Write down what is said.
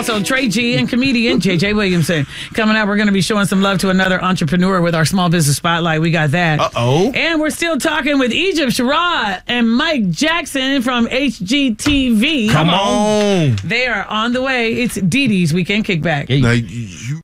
Also, Trey G and comedian JJ Williamson. Coming up, we're going to be showing some love to another entrepreneur with our small business spotlight. We got that. Uh-oh. And we're still talking with Egypt Sherrod and Mike Jackson from HGTV. Come on. They are on the way. It's Dee Dee's Weekend Kickback. Now, you